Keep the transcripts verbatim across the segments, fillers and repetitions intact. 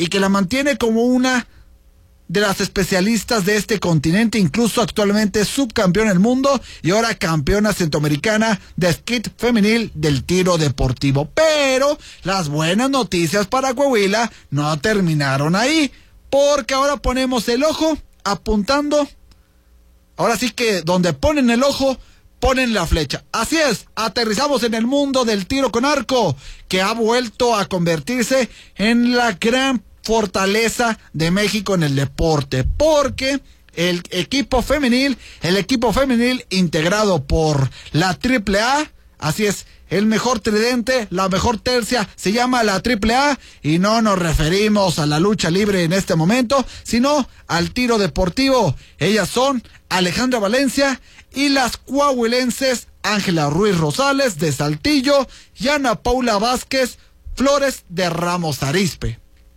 y que la mantiene como una de las especialistas de este continente, incluso actualmente subcampeona del mundo y ahora campeona centroamericana de esquí femenil del tiro deportivo. Pero las buenas noticias para Coahuila no terminaron ahí, porque ahora ponemos el ojo apuntando, ahora sí que donde ponen el ojo, ponen la flecha. Así es, aterrizamos en el mundo del tiro con arco, que ha vuelto a convertirse en la gran fortaleza de México en el deporte, porque el equipo femenil, el equipo femenil integrado por la triple A, así es, el mejor tridente, la mejor tercia, se llama la triple A, y no nos referimos a la lucha libre en este momento, sino al tiro deportivo. Ellas son Alejandra Valencia y las coahuilenses Ángela Ruiz Rosales de Saltillo y Ana Paula Vázquez Flores de Ramos Arizpe,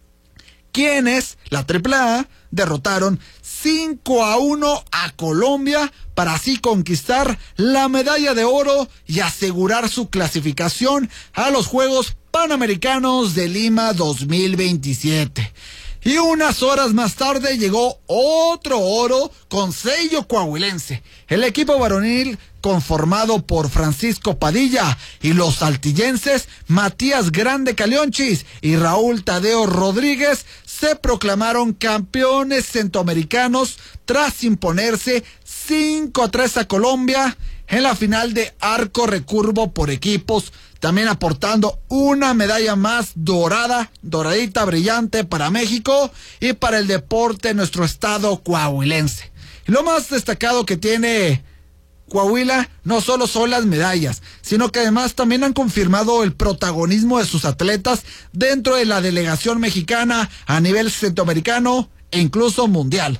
quienes, la triple A, derrotaron cinco a uno a Colombia para así conquistar la medalla de oro y asegurar su clasificación a los Juegos Panamericanos de Lima dos mil veintisiete. Y unas horas más tarde llegó otro oro con sello coahuilense. El equipo varonil, conformado por Francisco Padilla y los saltillenses Matías Grande Calionchis y Raúl Tadeo Rodríguez, se proclamaron campeones centroamericanos tras imponerse cinco a tres a Colombia en la final de arco recurvo por equipos, también aportando una medalla más dorada, doradita, brillante para México y para el deporte en nuestro estado coahuilense. Y lo más destacado que tiene Coahuila no solo son las medallas, sino que además también han confirmado el protagonismo de sus atletas dentro de la delegación mexicana a nivel centroamericano e incluso mundial.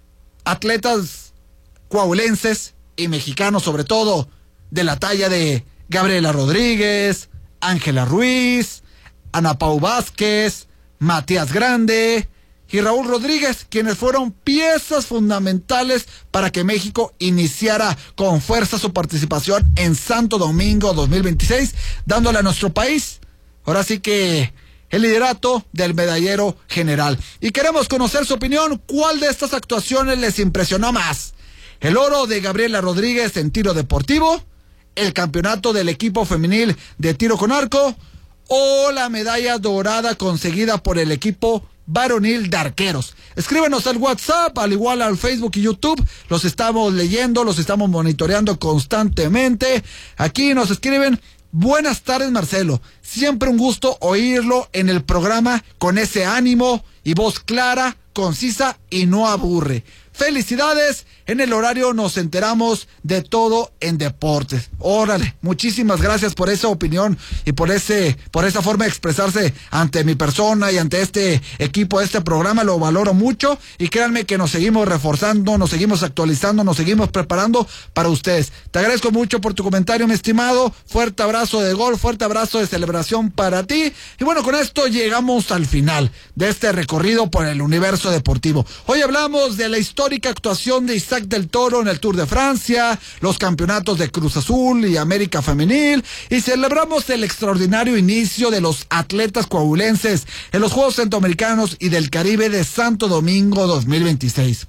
Atletas coahuilenses y mexicanos sobre todo, de la talla de Gabriela Rodríguez, Ángela Ruiz, Ana Pau Vázquez, Matías Grande y Raúl Rodríguez, quienes fueron piezas fundamentales para que México iniciara con fuerza su participación en Santo Domingo dos mil veintiséis, dándole a nuestro país, ahora sí que, el liderato del medallero general. Y queremos conocer su opinión. ¿Cuál de estas actuaciones les impresionó más? ¿El oro de Gabriela Rodríguez en tiro deportivo? ¿El campeonato del equipo femenil de tiro con arco? ¿O la medalla dorada conseguida por el equipo varonil de arqueros? Escríbenos al WhatsApp, al igual al Facebook y YouTube. Los estamos leyendo, los estamos monitoreando constantemente. Aquí nos escriben: buenas tardes, Marcelo. Siempre un gusto oírlo en el programa con ese ánimo y voz clara, concisa y no aburre. Felicidades, en el horario nos enteramos de todo en deportes. Órale, muchísimas gracias por esa opinión y por ese, por esa forma de expresarse ante mi persona y ante este equipo, este programa, lo valoro mucho y créanme que nos seguimos reforzando, nos seguimos actualizando, nos seguimos preparando para ustedes. Te agradezco mucho por tu comentario, mi estimado. Fuerte abrazo de gol, fuerte abrazo de celebración para ti. Y bueno, con esto llegamos al final de este recorrido por el universo deportivo. Hoy hablamos de la historia actuación de Isaac del Toro en el Tour de Francia, los campeonatos de Cruz Azul y América Femenil, y celebramos el extraordinario inicio de los atletas coahuilenses en los Juegos Centroamericanos y del Caribe de Santo Domingo dos mil veintiséis.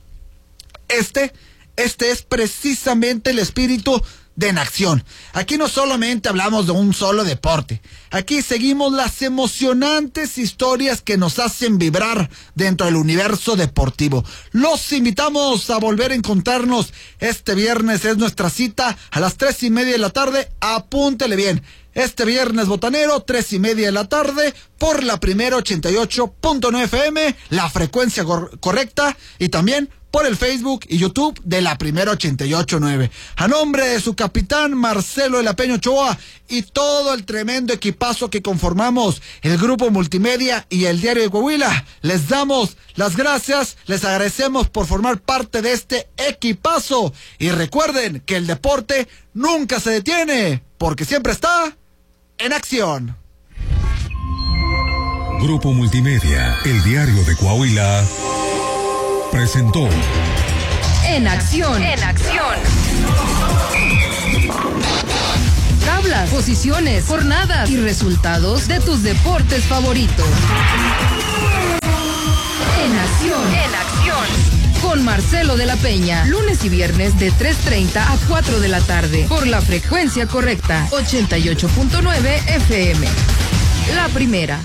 Este, este es precisamente el espíritu de en acción. Aquí no solamente hablamos de un solo deporte, aquí seguimos las emocionantes historias que nos hacen vibrar dentro del universo deportivo. Los invitamos a volver a encontrarnos este viernes, es nuestra cita a las tres y media de la tarde, apúntele bien. Este viernes botanero, tres y media de la tarde, por la primera ochenta y ocho punto nueve F M, la frecuencia cor- correcta, y también por el Facebook y YouTube de la primera ochenta y ocho punto nueve. A nombre de su capitán Marcelo de la Peña Ochoa y todo el tremendo equipazo que conformamos el Grupo Multimedia y el Diario de Coahuila, les damos las gracias, les agradecemos por formar parte de este equipazo y recuerden que el deporte nunca se detiene, porque siempre está en acción. Grupo Multimedia, el Diario de Coahuila, presentó En Acción. En Acción. Tablas, posiciones, jornadas y resultados de tus deportes favoritos. Marcelo de la Peña, lunes y viernes de tres treinta a cuatro de la tarde, por la frecuencia correcta, ochenta y ocho punto nueve F M. La primera.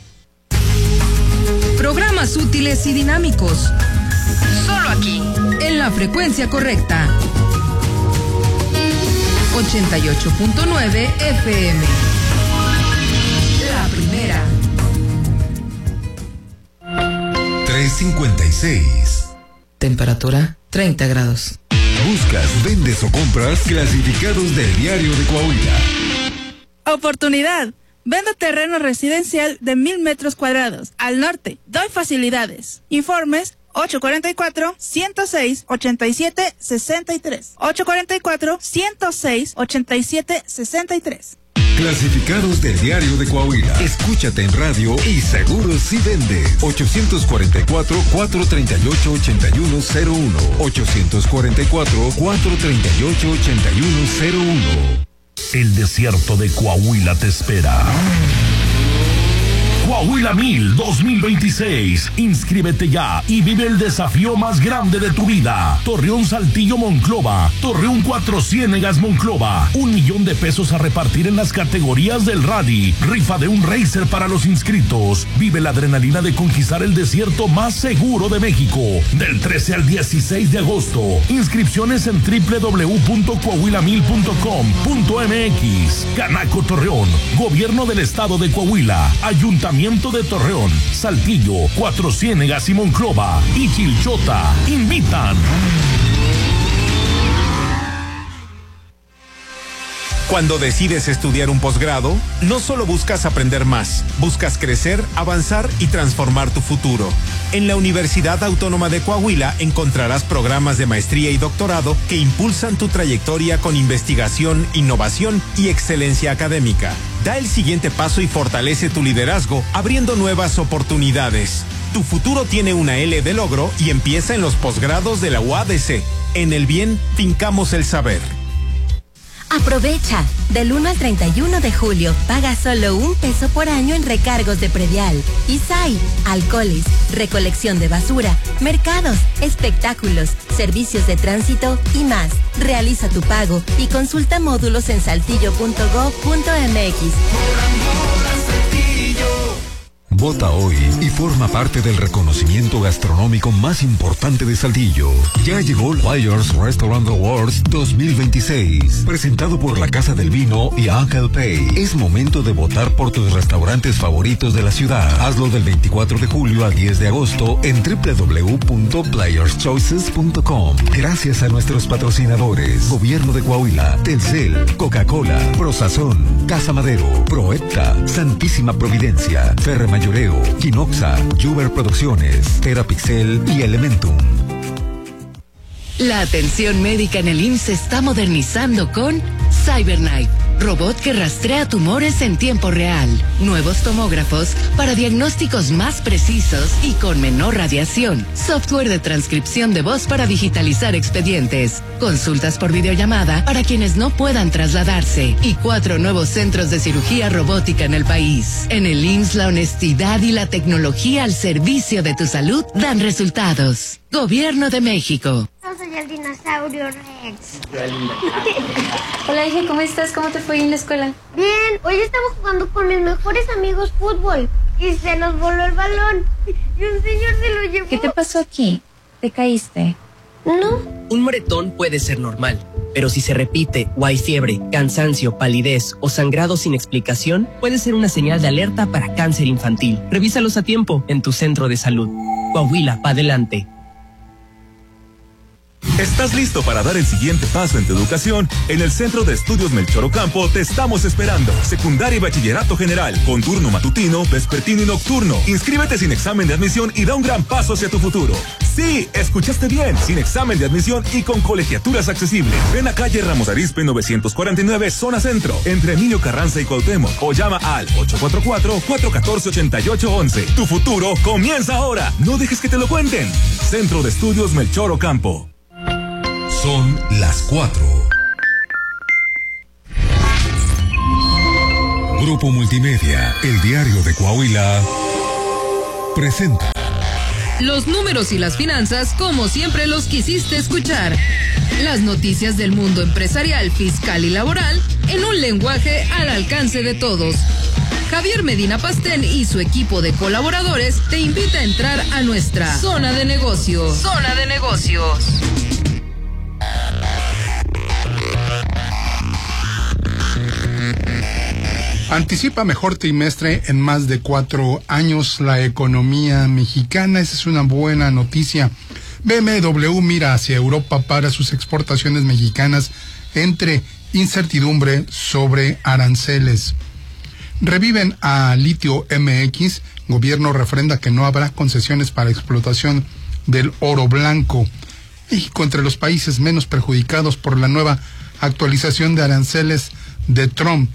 Programas útiles y dinámicos. Solo aquí, en la frecuencia correcta. ochenta y ocho punto nueve F M. La primera. tres cincuenta y seis. Temperatura treinta grados. Buscas, vendes o compras clasificados del Diario de Coahuila. Oportunidad. Vendo terreno residencial de mil metros cuadrados al norte. Doy facilidades. Informes ocho cuatro cuatro, uno cero seis, ocho siete seis tres. ocho cuatro cuatro, uno cero seis, ocho siete seis tres. Clasificados del Diario de Coahuila. Escúchate en radio y seguro si vendes. ochocientos cuarenta y cuatro, cuatrocientos treinta y ocho, ochenta y uno cero uno. ochocientos cuarenta y cuatro, cuatrocientos treinta y ocho, ochenta y uno cero uno. El desierto de Coahuila te espera. Coahuila Mil dos mil veintiséis. Inscríbete ya y vive el desafío más grande de tu vida. Torreón Saltillo Monclova. Torreón Cuatro Ciénegas Monclova. Un millón de pesos a repartir en las categorías del rally. Rifa de un racer para los inscritos. Vive la adrenalina de conquistar el desierto más seguro de México. Del trece al dieciséis de agosto. Inscripciones en doble u doble u doble u punto coahuila mil punto com punto m x. Canaco Torreón. Gobierno del Estado de Coahuila. Ayuntamiento de Torreón, Saltillo, Cuatro Ciénegas y Monclova y Chilchota invitan. Cuando decides estudiar un posgrado, no solo buscas aprender más, buscas crecer, avanzar y transformar tu futuro. En la Universidad Autónoma de Coahuila encontrarás programas de maestría y doctorado que impulsan tu trayectoria con investigación, innovación y excelencia académica. Da el siguiente paso y fortalece tu liderazgo, abriendo nuevas oportunidades. Tu futuro tiene una L de logro y empieza en los posgrados de la U A D C. En el bien, fincamos el saber. Aprovecha. Del uno al treinta y uno de julio, paga solo un peso por año en recargos de predial, I S A I, alcoholes, recolección de basura, mercados, espectáculos, servicios de tránsito y más. Realiza tu pago y consulta módulos en saltillo punto gob punto m x. Vota hoy y forma parte del reconocimiento gastronómico más importante de Saltillo. Ya llegó el Players Restaurant Awards dos mil veintiséis, presentado por la Casa del Vino y Uncle Pay. Es momento de votar por tus restaurantes favoritos de la ciudad. Hazlo del veinticuatro de julio al diez de agosto en doble u doble u doble u punto players choices punto com. Gracias a nuestros patrocinadores: Gobierno de Coahuila, Telcel, Coca-Cola, Prosazón, Casa Madero, Proecta, Santísima Providencia, Ferre Mayoreo, Quinoxa, Juber Producciones, Terapixel y Elementum. La atención médica en el I M S S se está modernizando con CyberKnife, robot que rastrea tumores en tiempo real. Nuevos tomógrafos para diagnósticos más precisos y con menor radiación. Software de transcripción de voz para digitalizar expedientes. Consultas por videollamada para quienes no puedan trasladarse. Y cuatro nuevos centros de cirugía robótica en el país. En el I M S S la honestidad y la tecnología al servicio de tu salud dan resultados. Gobierno de México. Yo soy el dinosaurio Rex. Hola, hija, ¿cómo estás? ¿Cómo te fue en la escuela? Bien, hoy estaba jugando con mis mejores amigos fútbol y se nos voló el balón y un señor se lo llevó. ¿Qué te pasó aquí? ¿Te caíste? No. Un moretón puede ser normal, pero si se repite o hay fiebre, cansancio, palidez o sangrado sin explicación, puede ser una señal de alerta para cáncer infantil. Revísalos a tiempo en tu centro de salud. Coahuila, pa' adelante. ¿Estás listo para dar el siguiente paso en tu educación? En el Centro de Estudios Melchor Ocampo te estamos esperando. Secundaria y bachillerato general, con turno matutino, vespertino y nocturno. Inscríbete sin examen de admisión y da un gran paso hacia tu futuro. Sí, escuchaste bien, sin examen de admisión y con colegiaturas accesibles. Ven a calle Ramos Arizpe novecientos cuarenta y nueve, zona centro, entre Emilio Carranza y Cuauhtémoc, o llama al ocho cuatro cuatro, cuatro uno cuatro, ocho ocho uno uno. Tu futuro comienza ahora. No dejes que te lo cuenten. Centro de Estudios Melchor Ocampo. Son las cuatro. Grupo Multimedia, el diario de Coahuila, presenta Los números y las finanzas como siempre los quisiste escuchar. Las noticias del mundo empresarial, fiscal y laboral en un lenguaje al alcance de todos. Javier Medina Pastén y su equipo de colaboradores te invita a entrar a nuestra Zona de Negocios. Zona de Negocios. Anticipa mejor trimestre en más de cuatro años la economía mexicana. Esa es una buena noticia. B M W mira hacia Europa para sus exportaciones mexicanas entre incertidumbre sobre aranceles. Reviven a Litio M X. Gobierno refrenda que no habrá concesiones para explotación del oro blanco. México entre los países menos perjudicados por la nueva actualización de aranceles de Trump.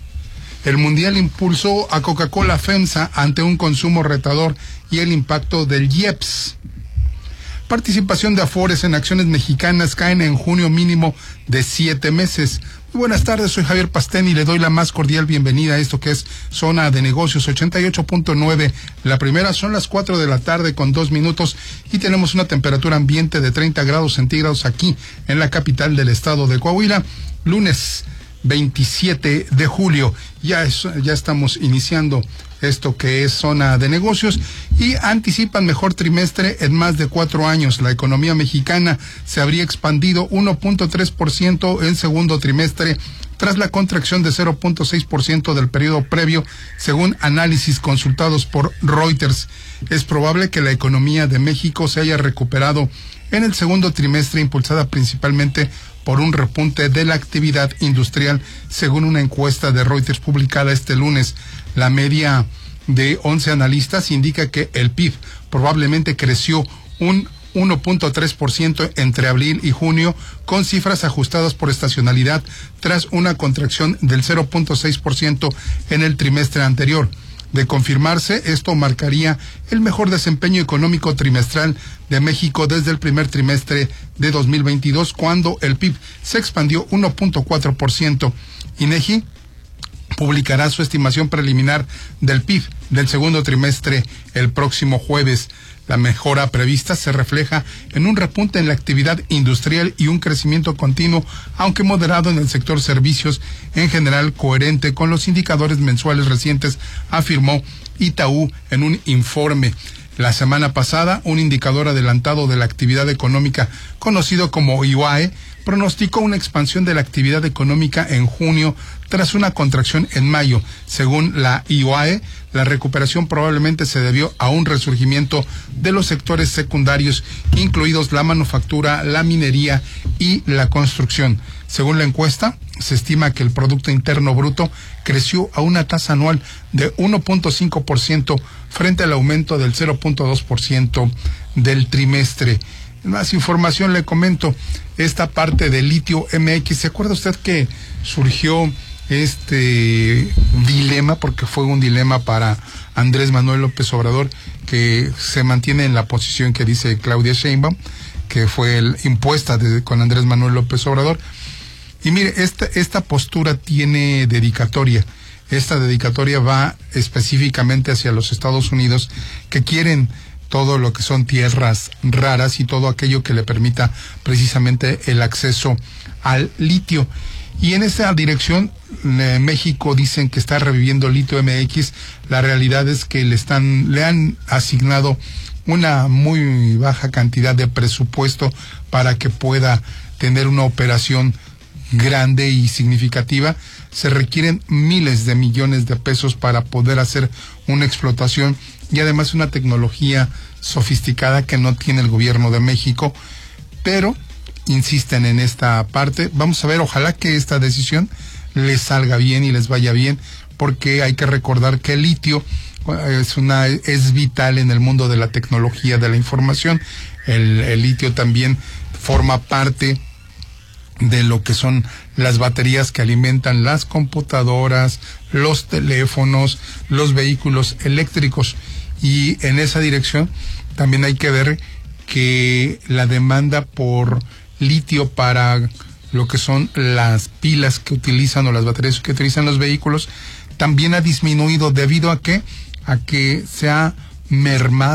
El Mundial impulsó a Coca-Cola FEMSA ante un consumo retador y el impacto del I E P S. Participación de Afores en acciones mexicanas caen en junio mínimo de siete meses. Muy buenas tardes, soy Javier Pastén y le doy la más cordial bienvenida a esto que es Zona de Negocios ochenta y ocho punto nueve. La primera son las cuatro de la tarde con dos minutos y tenemos una temperatura ambiente de treinta grados centígrados aquí en la capital del estado de Coahuila. Lunes veintisiete de julio. Ya, es, ya estamos iniciando esto que es Zona de Negocios y anticipan mejor trimestre en más de cuatro años. La economía mexicana se habría expandido uno punto tres por ciento en segundo trimestre tras la contracción de cero punto seis por ciento del periodo previo, según análisis consultados por Reuters. Es probable que la economía de México se haya recuperado en el segundo trimestre, impulsada principalmente por un repunte de la actividad industrial, según una encuesta de Reuters publicada este lunes. La media de once analistas indica que el P I B probablemente creció un uno punto tres por ciento entre abril y junio, con cifras ajustadas por estacionalidad, tras una contracción del cero punto seis por ciento en el trimestre anterior. De confirmarse, esto marcaría el mejor desempeño económico trimestral de México desde el primer trimestre de dos mil veintidós, cuando el P I B se expandió uno punto cuatro por ciento. INEGI publicará su estimación preliminar del P I B del segundo trimestre el próximo jueves. La mejora prevista se refleja en un repunte en la actividad industrial y un crecimiento continuo, aunque moderado, en el sector servicios, en general coherente con los indicadores mensuales recientes, afirmó Itaú en un informe. La semana pasada, un indicador adelantado de la actividad económica, conocido como I W A E, pronosticó una expansión de la actividad económica en junio tras una contracción en mayo. Según la I W A E, la recuperación probablemente se debió a un resurgimiento de los sectores secundarios, incluidos la manufactura, la minería y la construcción. Según la encuesta, se estima que el Producto Interno Bruto creció a una tasa anual de uno punto cinco por ciento frente al aumento del cero punto dos por ciento del trimestre. Más información le comento, esta parte de Litio M X. ¿Se acuerda usted que surgió este dilema, porque fue un dilema para Andrés Manuel López Obrador, que se mantiene en la posición que dice Claudia Sheinbaum, que fue el, impuesta de, con Andrés Manuel López Obrador? Y mire, esta, esta postura tiene dedicatoria. Esta dedicatoria va específicamente hacia los Estados Unidos, que quieren todo lo que son tierras raras y todo aquello que le permita precisamente el acceso al litio. Y en esa dirección, eh, México dicen que está reviviendo Litio M X. La realidad es que le están, le han asignado una muy baja cantidad de presupuesto para que pueda tener una operación grande y significativa. Se requieren miles de millones de pesos para poder hacer una explotación y además una tecnología sofisticada que no tiene el gobierno de México, pero insisten en esta parte. Vamos a ver, ojalá que esta decisión les salga bien y les vaya bien, porque hay que recordar que el litio es una es vital en el mundo de la tecnología de la información. El, el litio también forma parte de lo que son las baterías que alimentan las computadoras, los teléfonos, los vehículos eléctricos, y en esa dirección también hay que ver que la demanda por litio para lo que son las pilas que utilizan o las baterías que utilizan los vehículos también ha disminuido. ¿Debido a qué? A que se ha mermado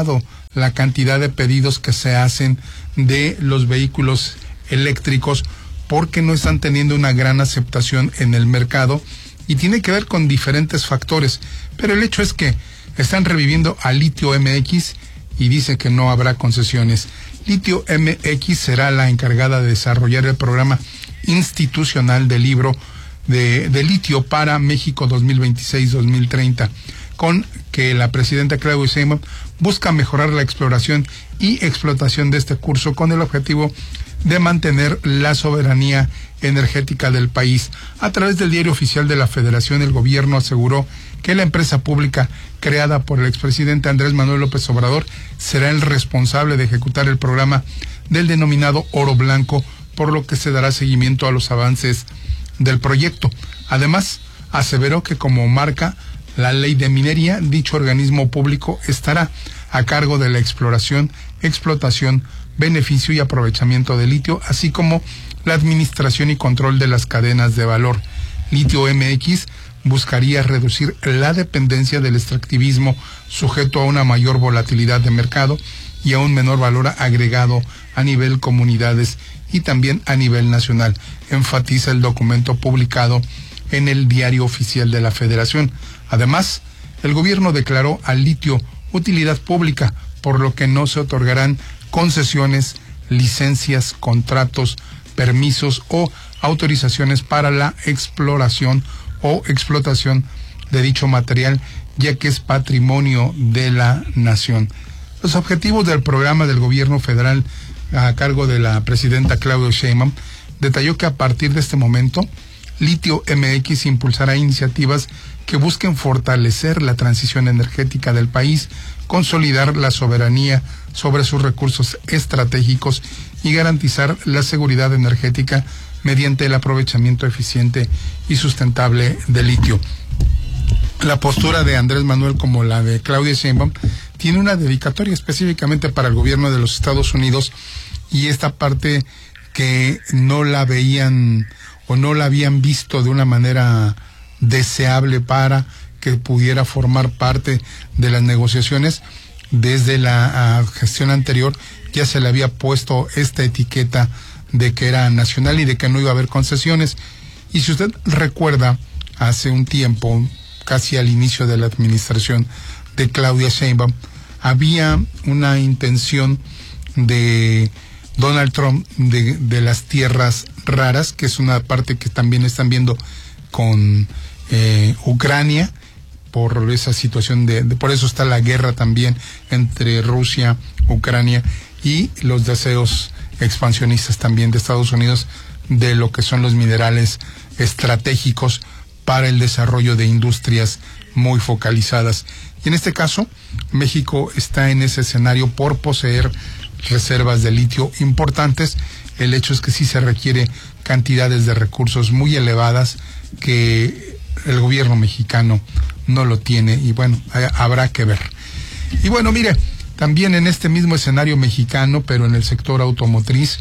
la cantidad de pedidos que se hacen de los vehículos eléctricos porque no están teniendo una gran aceptación en el mercado y tiene que ver con diferentes factores, pero el hecho es que están reviviendo a Litio M X y dice que no habrá concesiones. Litio M X será la encargada de desarrollar el programa institucional de libro de, de litio para México dos mil veintiséis dos mil treinta, con que la presidenta Claudia Sheinbaum busca mejorar la exploración y explotación de este curso con el objetivo de mantener la soberanía energética del país. A través del Diario Oficial de la Federación, el gobierno aseguró que la empresa pública creada por el expresidente Andrés Manuel López Obrador será el responsable de ejecutar el programa del denominado Oro Blanco, por lo que se dará seguimiento a los avances del proyecto. Además, aseveró que como marca la ley de minería, dicho organismo público estará a cargo de la exploración, explotación, beneficio y aprovechamiento de litio, así como la administración y control de las cadenas de valor. Litio M X buscaría reducir la dependencia del extractivismo sujeto a una mayor volatilidad de mercado y a un menor valor agregado a nivel comunidades y también a nivel nacional, enfatiza el documento publicado en el Diario Oficial de la Federación. Además, el gobierno declaró al litio utilidad pública, por lo que no se otorgarán concesiones, licencias, contratos, permisos o autorizaciones para la exploración o explotación de dicho material, ya que es patrimonio de la nación. Los objetivos del programa del gobierno federal a cargo de la presidenta Claudia Sheinbaum detalló que a partir de este momento Litio M X impulsará iniciativas que busquen fortalecer la transición energética del país, consolidar la soberanía sobre sus recursos estratégicos y garantizar la seguridad energética mediante el aprovechamiento eficiente y sustentable del litio. La postura de Andrés Manuel como la de Claudia Sheinbaum tiene una dedicatoria específicamente para el gobierno de los Estados Unidos, y esta parte que no la veían o no la habían visto de una manera deseable para que pudiera formar parte de las negociaciones, desde la uh, gestión anterior ya se le había puesto esta etiqueta de que era nacional y de que no iba a haber concesiones. Y si usted recuerda, hace un tiempo, casi al inicio de la administración de Claudia Sheinbaum, había una intención de Donald Trump de, de las tierras raras, que es una parte que también están viendo con eh, Ucrania, por esa situación de, de, por eso está la guerra también entre Rusia, Ucrania, y los deseos expansionistas también de Estados Unidos de lo que son los minerales estratégicos para el desarrollo de industrias muy focalizadas. Y en este caso, México está en ese escenario por poseer reservas de litio importantes. El hecho es que sí se requiere cantidades de recursos muy elevadas que el gobierno mexicano no lo tiene, y bueno, habrá que ver. Y bueno, mire, también en este mismo escenario mexicano, pero en el sector automotriz,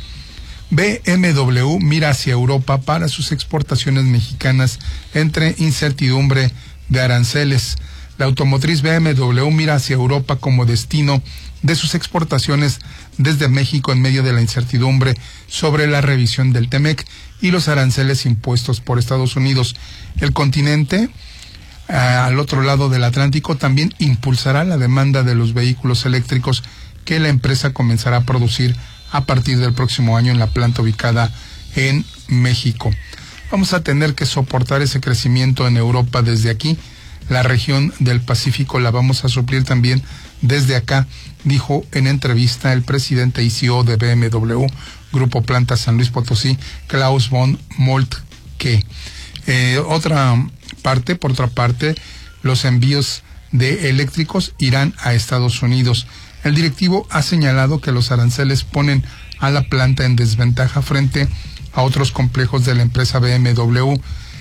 B M W mira hacia Europa para sus exportaciones mexicanas entre incertidumbre de aranceles. La automotriz B M W mira hacia Europa como destino de sus exportaciones desde México en medio de la incertidumbre sobre la revisión del TEMEC y los aranceles impuestos por Estados Unidos. El continente, eh, al otro lado del Atlántico, también impulsará la demanda de los vehículos eléctricos que la empresa comenzará a producir a partir del próximo año en la planta ubicada en México. Vamos a tener que soportar ese crecimiento en Europa desde aquí. La región del Pacífico la vamos a suplir también desde acá, dijo en entrevista el presidente y C E O de B M W, Grupo Planta San Luis Potosí, Klaus von Moltke. Eh, otra parte, por otra parte, los envíos de eléctricos irán a Estados Unidos. El directivo ha señalado que los aranceles ponen a la planta en desventaja frente a otros complejos de la empresa B M W.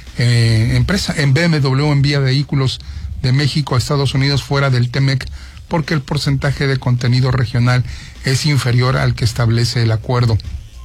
Eh, empresa en B M W envía vehículos de México a Estados Unidos fuera del TEMEC porque el porcentaje de contenido regional es inferior al que establece el acuerdo.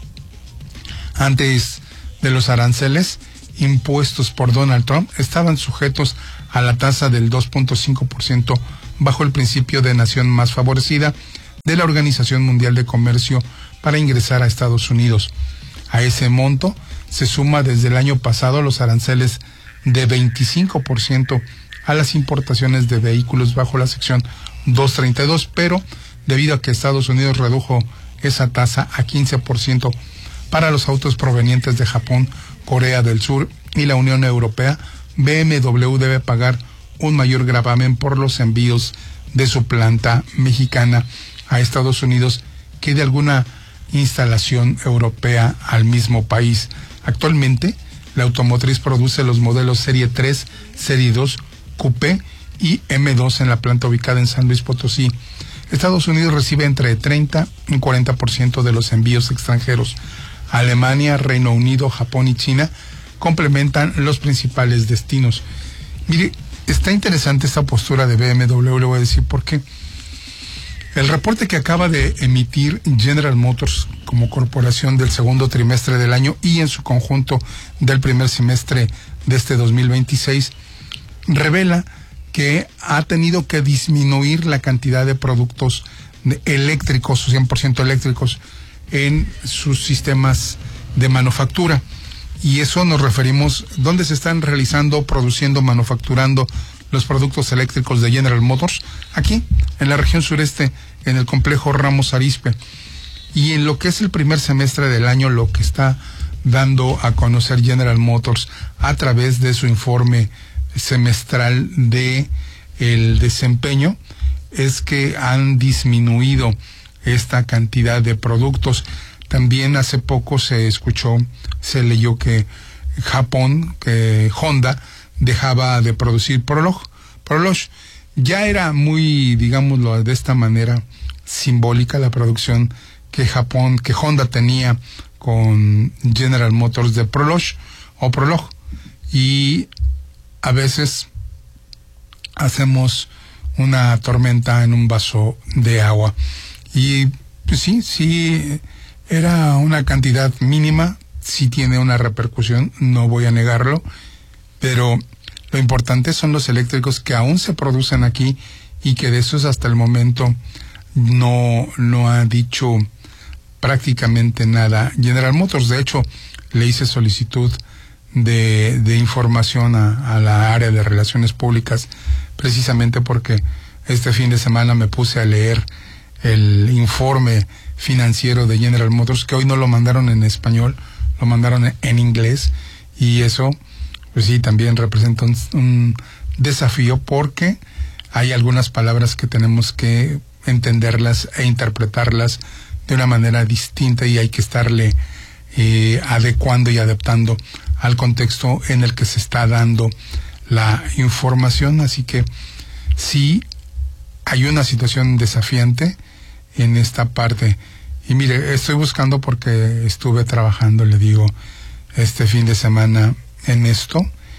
Antes de los aranceles impuestos por Donald Trump, estaban sujetos a la tasa del dos punto cinco por ciento bajo el principio de nación más favorecida, de la Organización Mundial de Comercio para ingresar a Estados Unidos. A ese monto se suma desde el año pasado los aranceles de veinticinco por ciento a las importaciones de vehículos bajo la sección doscientos treinta y dos, pero debido a que Estados Unidos redujo esa tasa a quince por ciento para los autos provenientes de Japón, Corea del Sur y la Unión Europea, B M W debe pagar un mayor gravamen por los envíos de su planta mexicana a Estados Unidos que de alguna instalación europea al mismo país. Actualmente, la automotriz produce los modelos Serie tres, Serie dos, Coupé y M dos en la planta ubicada en San Luis Potosí. Estados Unidos recibe entre treinta y cuarenta por ciento de los envíos extranjeros. Alemania, Reino Unido, Japón y China complementan los principales destinos. Mire, está interesante esta postura de B M W, le voy a decir por qué. El reporte que acaba de emitir General Motors como corporación del segundo trimestre del año y en su conjunto del primer semestre de este dos mil veintiséis revela que ha tenido que disminuir la cantidad de productos eléctricos, cien por ciento eléctricos, en sus sistemas de manufactura. Y eso nos referimos, ¿dónde se están realizando, produciendo, manufacturando los productos eléctricos de General Motors? Aquí, en la región sureste, en el complejo Ramos Arizpe. Y en lo que es el primer semestre del año, lo que está dando a conocer General Motors a través de su informe semestral de el desempeño, es que han disminuido esta cantidad de productos. También hace poco se escuchó, se leyó que Japón, que Honda dejaba de producir Prolog. Prolog ya era muy, digámoslo de esta manera, simbólica la producción que Japón, que Honda tenía con General Motors de Prolog o Prolog. Y a veces hacemos una tormenta en un vaso de agua. Y pues sí, sí, era una cantidad mínima, sí tiene una repercusión, no voy a negarlo, pero lo importante son los eléctricos que aún se producen aquí y que de esos hasta el momento no, no ha dicho prácticamente nada General Motors. De hecho, le hice solicitud de, de información a, a la área de relaciones públicas, precisamente porque este fin de semana me puse a leer el informe financiero de General Motors, que hoy no lo mandaron en español, lo mandaron en, en inglés, y eso pues sí también representa un, un desafío, porque hay algunas palabras que tenemos que entenderlas e interpretarlas de una manera distinta y hay que estarle eh, adecuando y adaptando al contexto en el que se está dando la información. Así que sí hay una situación desafiante en esta parte. Y mire, estoy buscando porque estuve trabajando, le digo, este fin de semana en esto.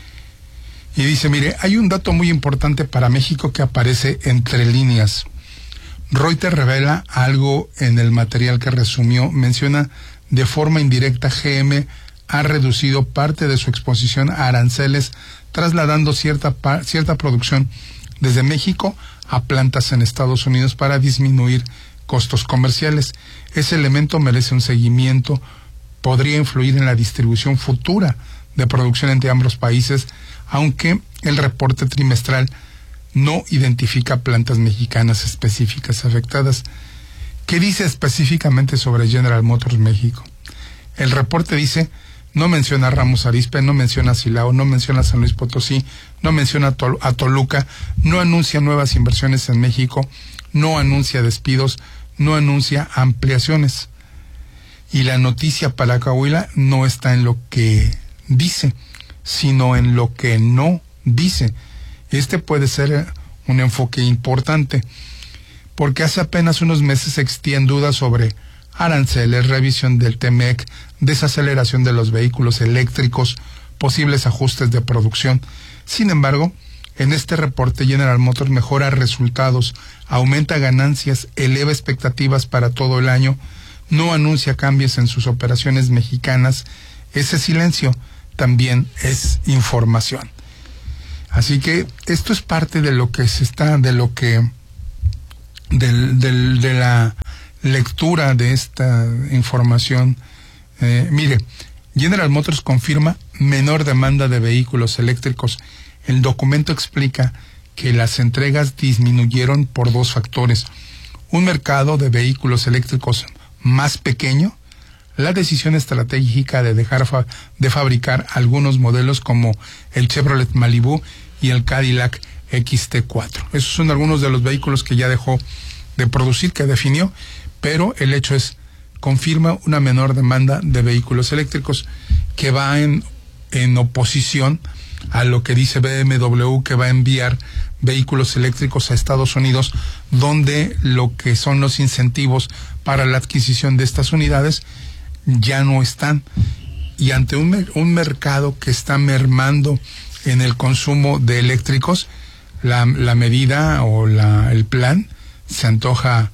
Y dice, mire, hay un dato muy importante para México que aparece entre líneas. Reuters revela algo en el material que resumió, menciona de forma indirecta G M ha reducido parte de su exposición a aranceles, trasladando cierta, cierta producción desde México a plantas en Estados Unidos para disminuir costos comerciales. Ese elemento merece un seguimiento, podría influir en la distribución futura de producción entre ambos países, aunque el reporte trimestral no identifica plantas mexicanas específicas afectadas. ¿Qué dice específicamente sobre General Motors México? El reporte dice, no menciona a Ramos Arizpe, no menciona a Silao, no menciona a San Luis Potosí, no menciona a, Tol- a Toluca, no anuncia nuevas inversiones en México, no anuncia despidos, no anuncia ampliaciones. Y la noticia para Coahuila no está en lo que dice, sino en lo que no dice. Este puede ser un enfoque importante, porque hace apenas unos meses existían dudas sobre aranceles, revisión del T M E C, desaceleración de los vehículos eléctricos, posibles ajustes de producción. Sin embargo, en este reporte General Motors mejora resultados, aumenta ganancias, eleva expectativas para todo el año, no anuncia cambios en sus operaciones mexicanas. Ese silencio también es información. Así que esto es parte de lo que se está, de lo que del, del, de la lectura de esta información. Eh, mire, General Motors confirma menor demanda de vehículos eléctricos. El documento explica que las entregas disminuyeron por dos factores: un mercado de vehículos eléctricos más pequeño, la decisión estratégica de dejar fa- de fabricar algunos modelos como el Chevrolet Malibu y el Cadillac X T cuatro. Esos son algunos de los vehículos que ya dejó de producir, que definió, pero el hecho es, confirma una menor demanda de vehículos eléctricos, que va en, en oposición a lo que dice B M W, que va a enviar vehículos eléctricos a Estados Unidos, donde lo que son los incentivos para la adquisición de estas unidades ya no están. Y ante un, un mercado que está mermando en el consumo de eléctricos, la, la medida o la, el plan se antoja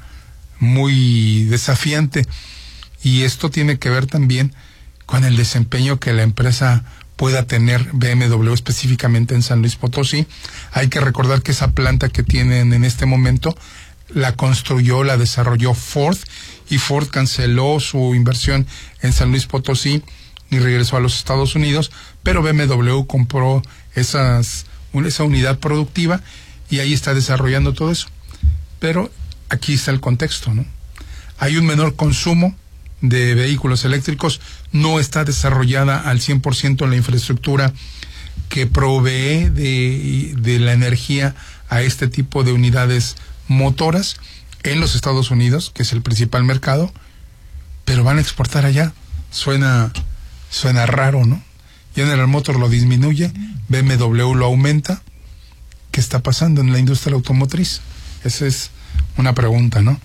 muy desafiante. Y esto tiene que ver también con el desempeño que la empresa pueda tener, B M W específicamente en San Luis Potosí. Hay que recordar que esa planta que tienen en este momento la construyó, la desarrolló Ford, y Ford canceló su inversión en San Luis Potosí y regresó a los Estados Unidos, pero B M W compró esas, esa unidad productiva y ahí está desarrollando todo eso. Pero aquí está el contexto, ¿no? Hay un menor consumo de vehículos eléctricos, no está desarrollada al cien por ciento la infraestructura que provee de, de la energía a este tipo de unidades motoras en los Estados Unidos, que es el principal mercado, pero van a exportar allá. Suena, suena raro, ¿no? General Motors lo disminuye, B M W lo aumenta. ¿Qué está pasando en la industria automotriz? Esa es una pregunta, ¿no?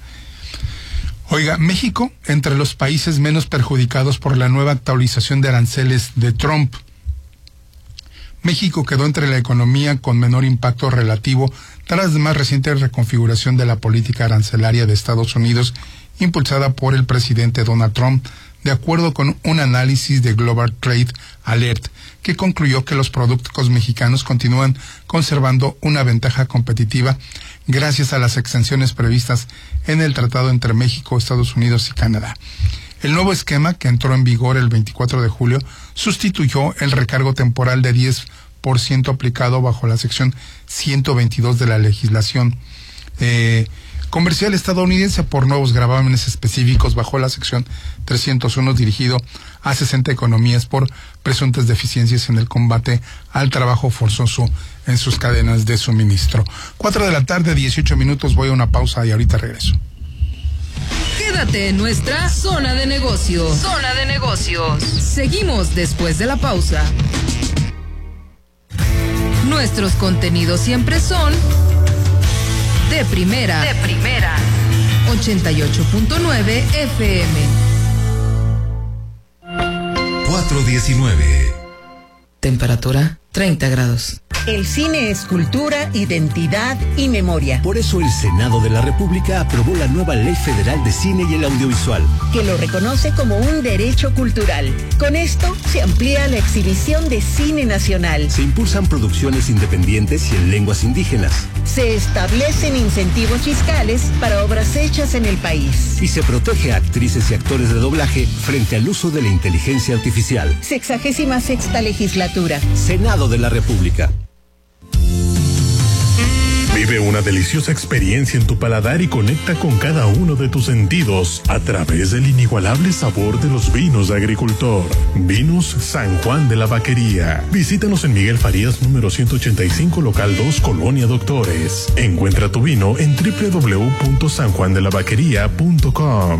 Oiga, México, entre los países menos perjudicados por la nueva actualización de aranceles de Trump. México quedó entre la economía con menor impacto relativo tras la más reciente reconfiguración de la política arancelaria de Estados Unidos, impulsada por el presidente Donald Trump, de acuerdo con un análisis de Global Trade Alert, que concluyó que los productos mexicanos continúan conservando una ventaja competitiva gracias a las exenciones previstas en el tratado entre México, Estados Unidos y Canadá. El nuevo esquema, que entró en vigor el veinticuatro de julio, sustituyó el recargo temporal de diez por ciento aplicado bajo la sección ciento veintidós de la legislación eh, comercial estadounidense por nuevos gravámenes específicos bajo la sección trescientos uno, dirigido a sesenta economías por presuntas deficiencias en el combate al trabajo forzoso en sus cadenas de suministro. Cuatro de la tarde, dieciocho minutos, voy a una pausa y ahorita regreso. Quédate en nuestra zona de negocios. Zona de negocios. Seguimos después de la pausa. Nuestros contenidos siempre son de primera. De primera. ochenta y ocho punto nueve F M. cuatro diecinueve. Temperatura treinta grados. El cine es cultura, identidad y memoria. Por eso el Senado de la República aprobó la nueva Ley Federal de Cine y el Audiovisual, que lo reconoce como un derecho cultural. Con esto se amplía la exhibición de cine nacional. Se impulsan producciones independientes y en lenguas indígenas. Se establecen incentivos fiscales para obras hechas en el país. Y se protege a actrices y actores de doblaje frente al uso de la inteligencia artificial. Sexagésima sexta legislatura. Senado de la República. Vive una deliciosa experiencia en tu paladar y conecta con cada uno de tus sentidos a través del inigualable sabor de los vinos de agricultor. Vinos San Juan de la Vaquería. Visítanos en Miguel Farías número ciento ochenta y cinco, local dos, Colonia Doctores. Encuentra tu vino en doble u doble u doble u punto san juan de la vaquería punto com.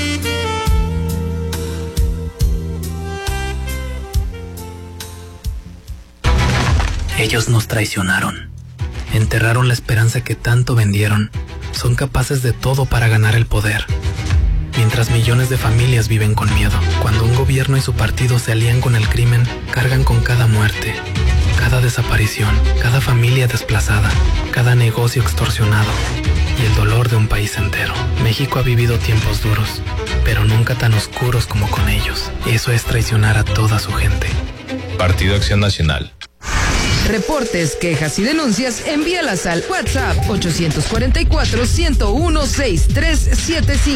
Ellos nos traicionaron. Enterraron la esperanza que tanto vendieron. Son capaces de todo para ganar el poder. Mientras millones de familias viven con miedo. Cuando un gobierno y su partido se alían con el crimen, cargan con cada muerte, cada desaparición, cada familia desplazada, cada negocio extorsionado y el dolor de un país entero. México ha vivido tiempos duros, pero nunca tan oscuros como con ellos. Eso es traicionar a toda su gente. Partido Acción Nacional. Reportes, quejas y denuncias, envíalas al WhatsApp ocho cuatro cuatro, uno uno, seis tres siete cinco.